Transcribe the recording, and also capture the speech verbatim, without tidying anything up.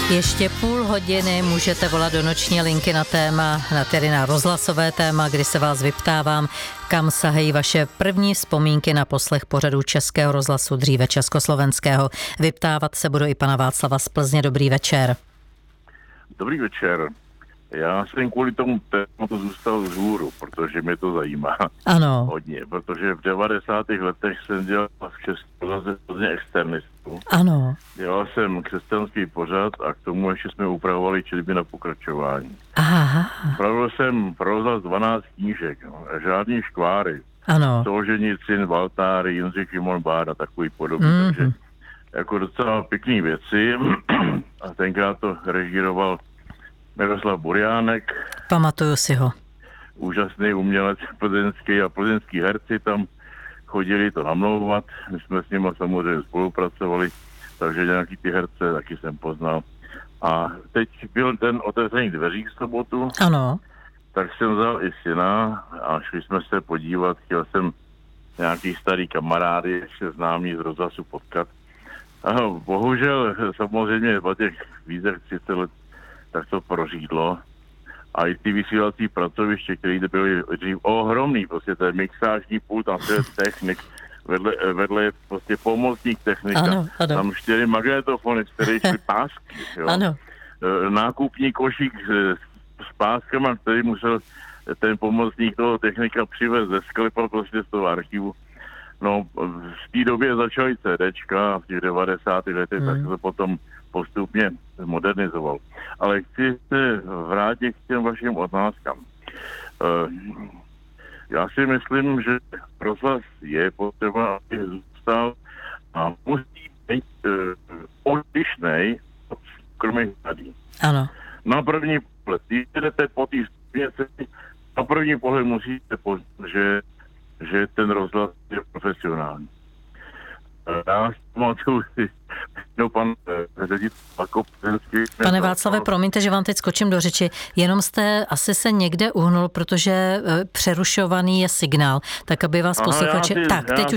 Ještě půl hodiny můžete volat do noční linky na téma, na tedy na rozhlasové téma, kdy se vás vyptávám, kam sahají vaše první vzpomínky na poslech pořadu Českého rozhlasu, dříve Československého. Vyptávat se budu i pana Václava z Plzně. Dobrý večer. Dobrý večer. Já jsem kvůli tomu tématu zůstal vzhůru, protože mě to zajímá. Ano. Hodně, protože v devadesátých letech jsem dělal v Českém rozhlase hodně externistů. Ano. Dělal jsem křesťanský pořad a k tomu ještě jsme upravovali četby na pokračování. Aha. Upravil jsem pro rozhlas dvanáct knížek, no, žádný škváry. Ano. Solženicin, Valtáry, Jindřich Šimon Báda, takový podobný. Mm-hmm. Takže jako docela pěkný věci. A tenkrát to režíroval Miroslav Buriánek. Pamatuju si ho. Úžasný umělec plzeňský a plzeňský herci tam chodili to namlouvat. My jsme s nimi samozřejmě spolupracovali, takže nějaký ty herce taky jsem poznal. A teď byl ten otevřený dveří v sobotu. Ano. Tak jsem vzal i syna a šli jsme se podívat. Chtěl jsem nějaký starý kamarády, ještě známý z rozhlasu potkat. A bohužel samozřejmě po těch vízech třicet let tak to prořídlo. A i ty vysílací pracoviště, které byly dřív ohromný, prostě ten mixážní pult, tam to je technik, vedle, vedle je prostě pomocník technika. Ano, ano. Tam čtyři magnetofony, čtyři šly pásky. Jo. Ano. Nákupní košík s, s páskama, který musel ten pomocník toho technika přivést ze sklepa prostě z toho archivu. No, v té době začaly CDčka a v těch devadesátých letech, hmm. tak se to potom postupně modernizoval. Ale chci se vrátit k těm vašim otázkám. Uh, já si myslím, že rozhlas je potřeba, aby zůstal a musí být uh, odlišnej od soukromých médií. Ano. Na první pohled, když jdete po té věci, na první pohled musíte poznat, že, že ten rozhlas je profesionální. Já pamatuju si, no pan ředitel Plzeňský. Pane Václave, promiňte, že vám teď skočím do řeči, jenom jste asi se někde uhnul, protože přerušovaný je signál, tak aby vás posluchači... Tak, teď